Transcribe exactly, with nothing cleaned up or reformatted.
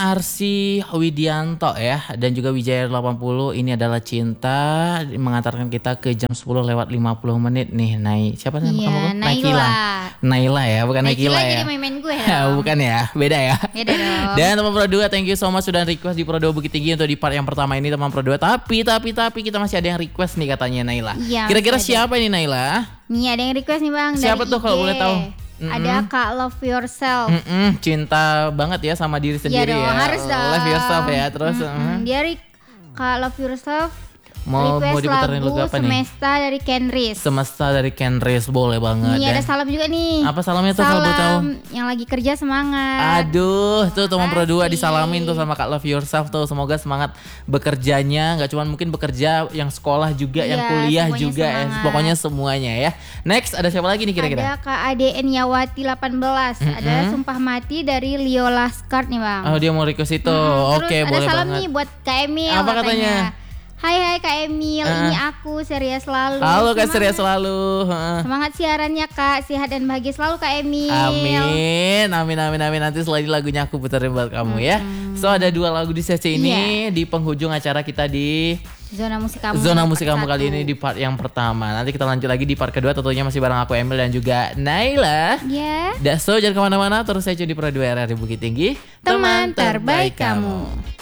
Arsy Widianto ya, dan juga Wijaya delapan puluh. Ini adalah Cinta, mengantarkan kita ke jam sepuluh lewat lima puluh menit nih. Nai, siapa nama Iya, kamu? Naila. Naila ya, bukan Naila ya. jadi main-main gue ya. Bukan ya, beda ya. Beda dong. Dan teman Pro dua, thank you so much sudah request di Pro dua Bukit Tinggi untuk di part yang pertama ini teman Pro dua. Tapi, tapi, tapi kita masih ada yang request nih katanya Naila. Iya, Kira-kira masih ada. siapa ini Naila? Nih ada yang request nih Bang. Siapa dari tuh I G. kalau boleh tahu? Mm-mm. Ada Kak Love Yourself. Mm-mm, cinta banget ya sama diri sendiri Iya dong, ya. harus dong. Love yourself ya terus. Mm-mm. mm. Dia re- Kak Love Yourself Mau mau request diputerin lagu lagu apa nih? Semesta dari Kenris. Semesta dari Kenris, boleh banget. Nih ada Dan- salam juga nih. Apa salamnya tuh kalau boleh tahu? Salam yang lagi kerja semangat. Aduh, tuh teman Pro dua Makasih. disalamin tuh sama Kak Love Yourself tuh. Semoga semangat bekerjanya, nggak cuma mungkin bekerja, yang sekolah juga, yang Iya, kuliah semuanya juga, ya. semangat. Pokoknya semuanya ya. Next, ada siapa lagi nih kira-kira? Ada Kak Ade Enyawati delapan belas. Ada Sumpah Mati dari Leo Laskart nih Bang. Oh, dia mau request itu. Hmm, Oke, terus boleh ada salam banget. nih buat Kak Emil. Apa katanya? Hai hai Kak Emil, Ah. ini aku Seria selalu. Halo Kak Surya Semangat- selalu. Heeh. Semangat siarannya Kak, sehat dan bahagia selalu Kak Emil. Amin, amin, amin, amin. Nanti setelah ini lagunya aku puterin buat kamu ya. So ada dua lagu di sesi ini di penghujung acara kita di Zona musik kamu. Zona Musik part Kamu kali satu. ini di part yang pertama. Nanti kita lanjut lagi di part kedua, tentunya masih bareng aku Emil dan juga Naila. Ya. Dan so jangan kemana-mana, terus saya di Pro dua R R di Bukit Tinggi. Teman terbaik kamu.